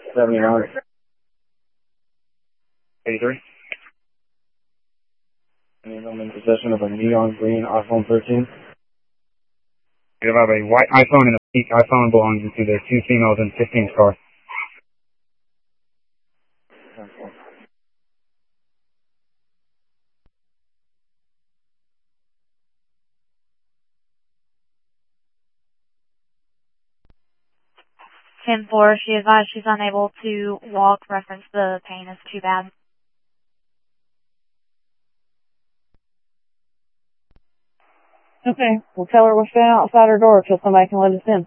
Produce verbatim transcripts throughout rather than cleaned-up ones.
seventy-nine. eighty-three. And I'm in possession of a neon green iPhone thirteen. You have a white iPhone and a pink iPhone belonging to the two females in fifteen's car. ten four, she advised she's unable to walk, reference the pain is too bad. Okay, we'll tell her we're staying outside her door till somebody can let us in.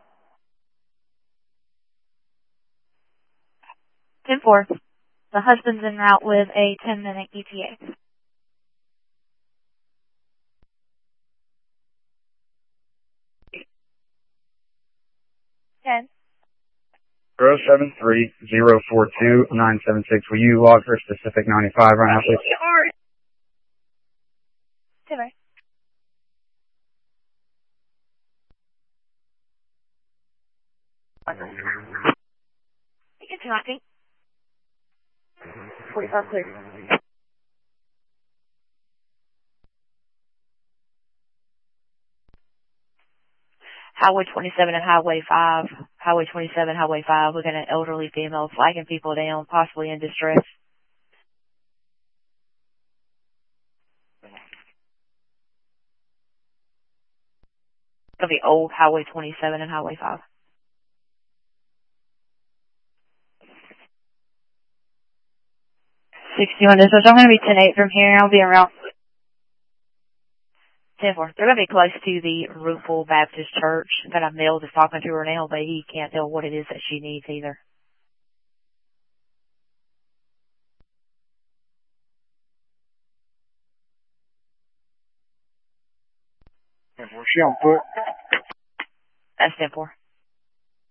ten four, the husband's en route with a ten minute E T A. ten. zero seven three zero four two nine seven six. Will you log for specific ninety-five right now, please? Timber. It's nothing. forty-five clear. Highway twenty-seven and Highway five. Highway twenty-seven, Highway five. We got an elderly female flagging people down, possibly in distress. It'll be old Highway twenty-seven and Highway five. sixty-one, so I'm going to be ten eight from here. I'll be around. ten four. They're going to be close to the Roofle Baptist Church. Got a male that's talking to her now, but he can't tell what it is that she needs either. ten four, she on foot? That's ten four.